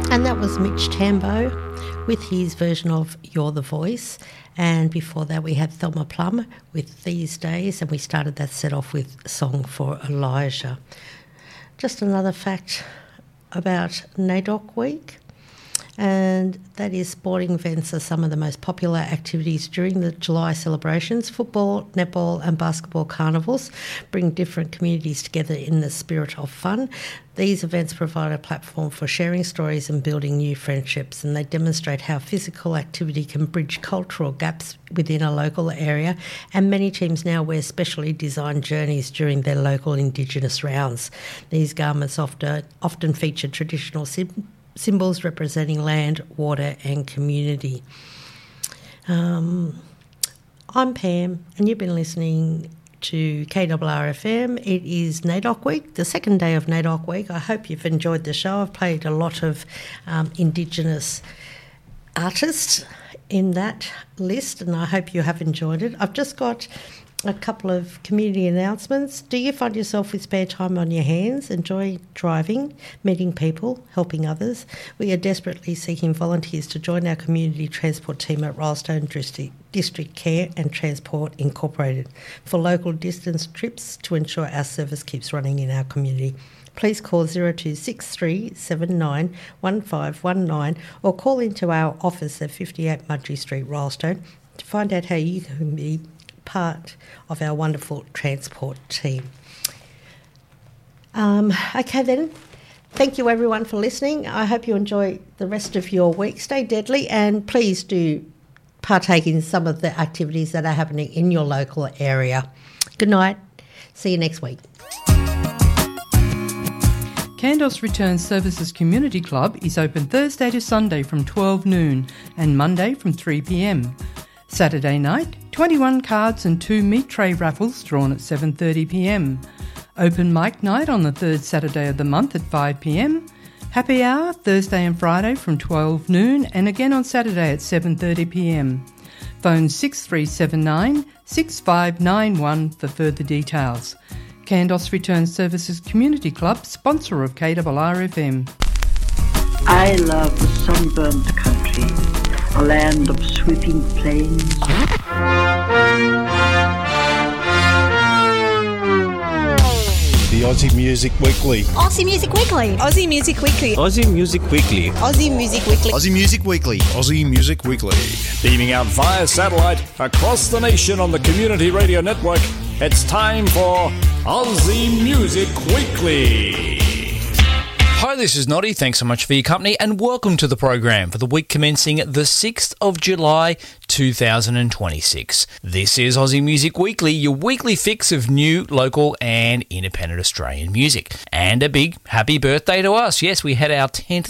And that was Mitch Tambo with his version of You're the Voice. And before that we had Thelma Plum with These Days, and we started that set off with Song for Elijah. Just another fact about NAIDOC Week, and that is sporting events are some of the most popular activities during the July celebrations. Football, netball and basketball carnivals bring different communities together in the spirit of fun. These events provide a platform for sharing stories and building new friendships, and they demonstrate how physical activity can bridge cultural gaps within a local area, and many teams now wear specially designed journeys during their local Indigenous rounds. These garments often feature traditional symbols representing land, water and community. I'm Pam, and you've been listening to KRRFM. It is NAIDOC Week, the second day of NAIDOC Week. I hope you've enjoyed the show. I've played a lot of Indigenous artists in that list, and I hope you have enjoyed it. I've just got a couple of community announcements. Do you find yourself with spare time on your hands? Enjoy driving, meeting people, helping others? We are desperately seeking volunteers to join our community transport team at Rylstone District Care and Transport Incorporated for local distance trips to ensure our service keeps running in our community. Please call 0263 79 1519 or call into our office at 58 Mudgee Street, Rylstone, to find out how you can be part of our wonderful transport team. Okay then, thank you everyone for listening. I hope you enjoy the rest of your week. Stay deadly, and please do partake in some of the activities that are happening in your local area. Good night. See you next week. Kandos Return Services Community Club is open Thursday to Sunday from 12 noon and Monday from 3 p.m. Saturday night, 21 cards and 2 meat tray raffles drawn at 7:30 p.m. Open mic night on the third Saturday of the month at 5 p.m. Happy hour Thursday and Friday from 12 noon and again on Saturday at 7:30 p.m. Phone 6379 6591 for further details. Kandos Return Services Community Club, sponsor of KRRFM. I love the sunburnt country, a land of sweeping plains. The Aussie Music Weekly. Aussie Music Weekly. Aussie Music Weekly. Aussie Music Weekly. Aussie Music Weekly. Aussie Music Weekly. Aussie Music Weekly. Beaming out via satellite across the nation on the Community Radio Network, it's time for Aussie Music Weekly. Hi, this is Noddy. Thanks so much for your company and welcome to the program for the week commencing the 6th of July 2026. This is Aussie Music Weekly, your weekly fix of new, local and independent Australian music. And a big happy birthday to us. Yes, we had our 10th